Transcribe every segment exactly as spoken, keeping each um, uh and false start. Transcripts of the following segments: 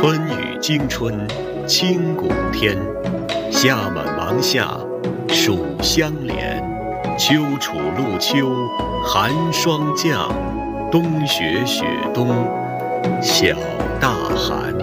春雨惊春清谷天，夏满芒夏暑相连，秋处露秋寒霜降，冬雪雪冬小大寒。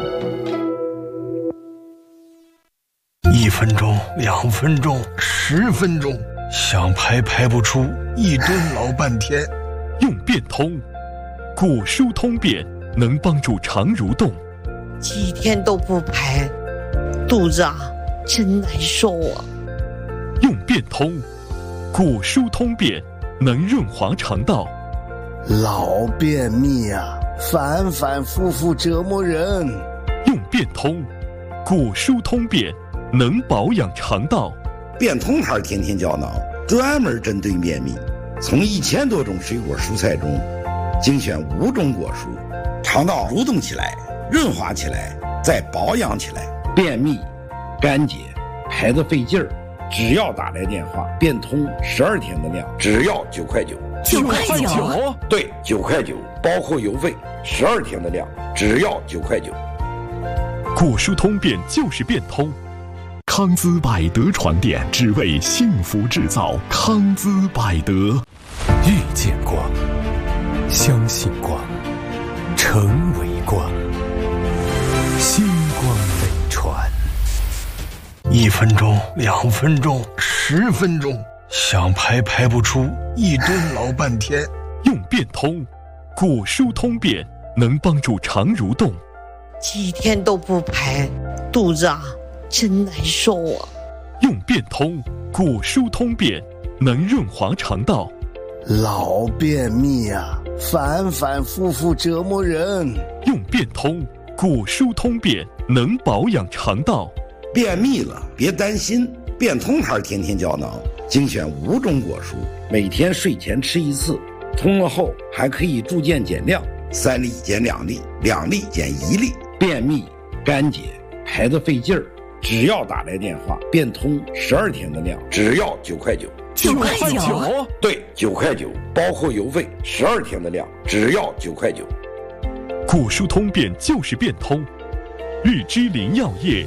一分钟，两分钟，十分钟，想排排不出，一蹲老半天。 用变通，果蔬通便能帮助肠蠕动。 几天都不排，肚子啊真难受啊。 用变通，果蔬通便能润滑肠道。 老便秘啊，反反复复折磨人。 用变通，果蔬通便能保养肠道。 变通牌天天胶囊专门针对便秘，从一千多种水果蔬菜中精选五种果蔬，肠道蠕动起来，润滑起来，再保养起来。便秘、干结、排得费劲儿，只要打来电话，变通十二天的量，只要九块九。 九块九？ 对，九块九，包括邮费，十二天的量，只要九块九。 果蔬通便就是变通。 康姿百德床垫，只为幸福制造。康姿百德， 遇见光，相信光，成为光，星光美传。 一分钟，两分钟，十分钟，想排排不出，一蹲老半天。 用变通，果蔬通便能帮助肠蠕动。 几天都不排，肚子啊真难受啊。 用变通，果蔬通便能润滑肠道。 老便秘啊，反反复复折磨人。 用变通，果蔬通便能保养肠道。 便秘了别担心，变通牌天天胶囊精选五种果蔬，每天睡前吃一次，通了后还可以逐渐减量，三粒减两粒，两粒减一粒。便秘、干结、排得费劲儿，只要打来电话，变通十二天的量，只要九块九。 九块九？ 对，九块九，包括邮费，十二天的量，只要九块九。 果蔬通便就是变通。日之林药业。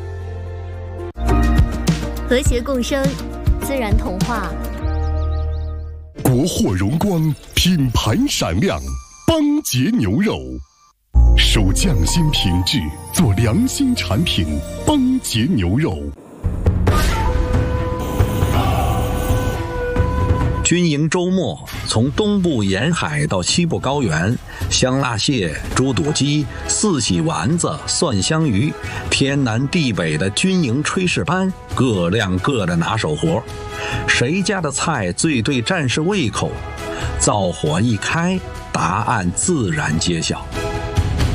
和谐共生，自然童话。 国货荣光，品牌闪亮，邦杰牛肉。守匠心品质，做良心产品，邦杰牛肉。 军营周末，从东部沿海到西部高原，香辣蟹、猪肚鸡、四喜丸子、蒜香鱼，天南地北的军营炊事班，各亮各的拿手活。谁家的菜最对战士胃口？灶火一开，答案自然揭晓。